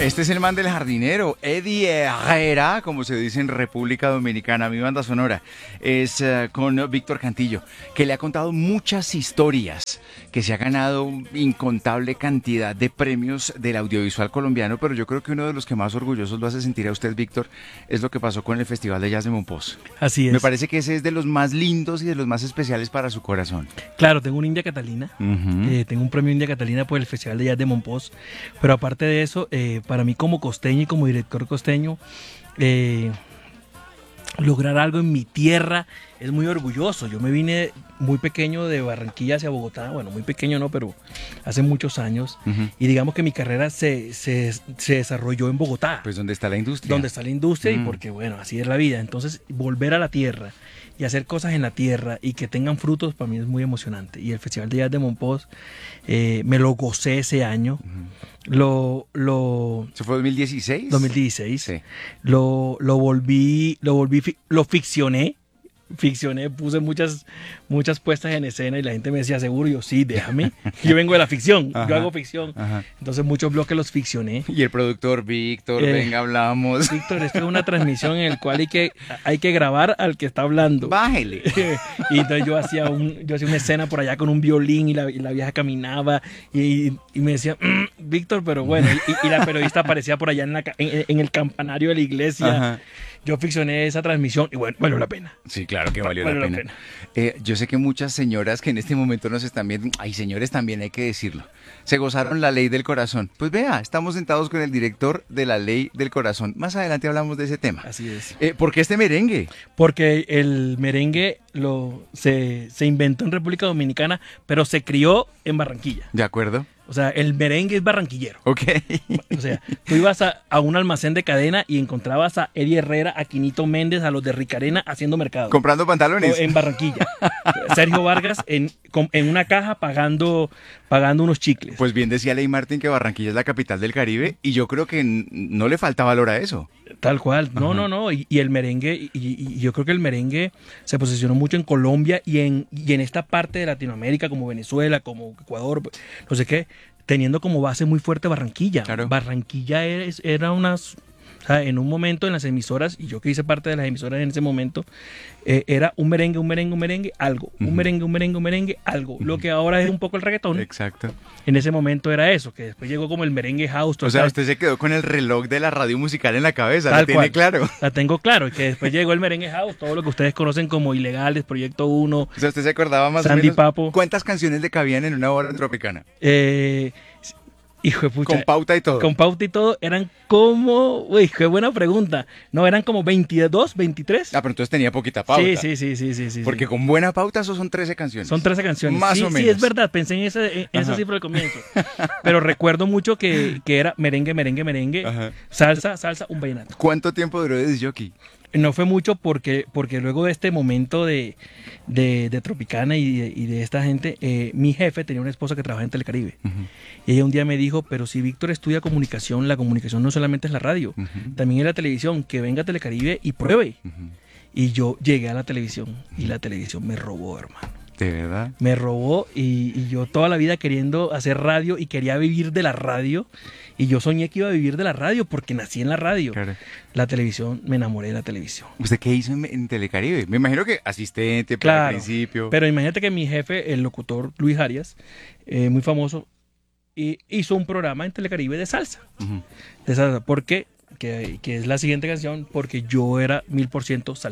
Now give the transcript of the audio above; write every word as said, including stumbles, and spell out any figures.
Este es el man del jardinero, Eddie Herrera, como se dice en República Dominicana. Mi banda sonora es uh, con Víctor Cantillo, que le ha contado muchas historias, que se ha ganado incontable cantidad de premios del audiovisual colombiano, pero yo creo que uno de los que más orgullosos lo hace sentir a usted, Víctor, es lo que pasó con el Festival de Jazz de Monpós. Así es. Me parece que ese es de los más lindos y de los más especiales para su corazón. Claro, tengo un India Catalina, uh-huh. eh, tengo un premio India Catalina por el Festival de Jazz de Monpós, pero aparte de eso, eh, para mí como costeño y como director costeño, eh, lograr algo en mi tierra es muy orgulloso. Yo me vine muy pequeño de Barranquilla hacia Bogotá, bueno, muy pequeño no, pero hace muchos años, uh-huh. y digamos que mi carrera se, se, se desarrolló en Bogotá. Pues donde está la industria. Donde está la industria, mm. y porque bueno, así es la vida. Entonces, volver a la tierra y hacer cosas en la tierra y que tengan frutos, para mí es muy emocionante. Y el Festival de Jazz de Monpós, eh, me lo gocé ese año. Uh-huh. Lo, lo... ¿Eso fue dos mil dieciséis? dos mil dieciséis. Sí. Lo, lo volví, lo volví, lo ficcioné. Ficcioné, puse muchas, muchas puestas en escena y la gente me decía, seguro, yo sí, déjame. Yo vengo de la ficción, ajá, yo hago ficción. Ajá. Entonces muchos bloques los ficcioné. Y el productor, Víctor, eh, venga, hablamos. Víctor, esto es una transmisión en la cual hay que, hay que grabar al que está hablando. Bájele. Y entonces yo hacía, un, yo hacía una escena por allá con un violín y la, y la vieja caminaba y, y me decía, mmm, Víctor, pero bueno, y, y la periodista aparecía por allá en, la, en, en el campanario de la iglesia. Ajá. Yo ficcioné esa transmisión y bueno, valió la pena. Sí, claro que valió, valió la pena. La pena. Eh, yo sé que muchas señoras que en este momento nos están viendo, ay, señores, también hay que decirlo, se gozaron la ley del corazón. Pues vea, estamos sentados con el director de la ley del corazón. Más adelante hablamos de ese tema. Así es. Eh, ¿Por qué este merengue? Porque el merengue lo, se, se inventó en República Dominicana, pero se crió en Barranquilla. De acuerdo. O sea, el merengue es barranquillero. Ok. O sea, tú ibas a, a un almacén de cadena y encontrabas a Eddie Herrera, a Quinito Méndez, a los de Ricarena haciendo mercado. ¿Comprando pantalones? En Barranquilla. Sergio Vargas en, en una caja pagando, pagando unos chicles. Pues bien decía Ley Martin que Barranquilla es la capital del Caribe y yo creo que no le falta valor a eso. Tal cual. No, Ajá. no, no. Y, y el merengue, y, y yo creo que el merengue se posicionó mucho en Colombia y en, y en esta parte de Latinoamérica, como Venezuela, como Ecuador, no sé qué, teniendo como base muy fuerte Barranquilla. Claro. Barranquilla era, era unas... O sea, en un momento en las emisoras, y yo que hice parte de las emisoras en ese momento, eh, era un merengue, un merengue, un merengue, algo. Uh-huh. Un merengue, un merengue, un merengue, algo. Uh-huh. Lo que ahora es un poco el reggaetón. Exacto. En ese momento era eso, que después llegó como el merengue house. O sea, tal. Usted se quedó con el reloj de la radio musical en la cabeza, ¿la tiene claro? La tengo claro, y que después llegó el merengue house, todo lo que ustedes conocen como Ilegales, Proyecto uno. O sea, ¿usted se acordaba más Sandy o menos Papo. ¿Cuántas canciones le cabían en una hora tropicana? Eh... Hijo de pucha. Con pauta y todo. Con pauta y todo, eran como... Uy, qué buena pregunta. No, eran como veintidós, veintitrés. Ah, pero entonces tenía poquita pauta. Sí, sí, sí, sí, sí. sí Porque sí. con buena pauta eso son trece canciones. Son trece canciones. Más sí, o menos. Sí, es verdad, pensé en esa, en esa cifra al comienzo. Pero recuerdo mucho que, que era merengue, merengue, merengue, Ajá. salsa, salsa, un vallenato. ¿Cuánto tiempo duró de disc jockey? No fue mucho porque, porque luego de este momento de, de, de Tropicana y de, y de esta gente, eh, mi jefe tenía una esposa que trabajaba en Telecaribe. Uh-huh. Y ella un día me dijo, pero si Víctor estudia comunicación, la comunicación no solamente es la radio, uh-huh. también es la televisión, que venga a Telecaribe y pruebe. Uh-huh. Y yo llegué a la televisión y la televisión me robó, hermano. ¿De verdad? Me robó y, y yo toda la vida queriendo hacer radio y quería vivir de la radio. Y yo soñé que iba a vivir de la radio porque nací en la radio. Claro. La televisión, me enamoré de la televisión. ¿Usted qué hizo en, en Telecaribe? Me imagino que asistente, claro, al principio. Pero imagínate que mi jefe, el locutor Luis Arias, eh, muy famoso, y hizo un programa en Telecaribe de salsa. Uh-huh. De salsa. ¿Por qué? Que, que es la siguiente canción, porque yo era mil por ciento salsa.